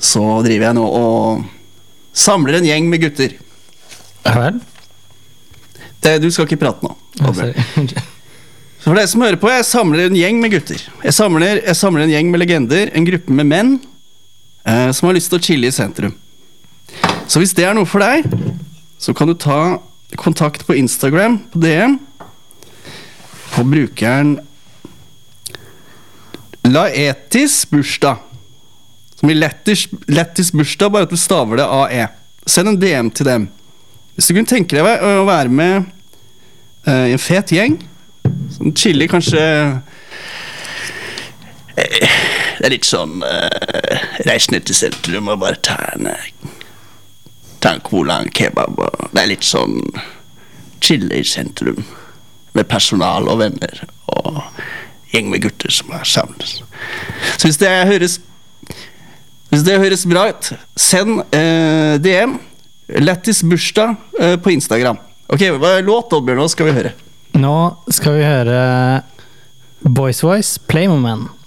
så driver jeg nå og samler en gjeng med gutter. Ja vel? Du skal ikke prate nå. Ja, For deg som hører på, jeg samler en gjeng med gutter. Jeg samler en gjeng med legender, en gruppe med menn som har lyst til å chille i sentrum. Så hvis det er noe for deg, så kan du ta kontakt på Instagram, på DM, på brukeren Laetis Bursdag. Som i Lettis Bursdag, bare at du staver det AE. Send en DM til dem. Hvis du kunne tenke deg å være med i en fet gjeng, som chiller kanskje det litt sånn reise ned til sentrum og bare ta en cola, en kebab og det litt sånn chille i sentrum med personal og venner og gjeng med gutter som er samlet. Så hvis det høres bra ut, send DM Lettis Bursdag på Instagram. Ok, hva låt Oddbjørn nå skal vi høre? Nå skal vi høre Boys Voice, Play Moment.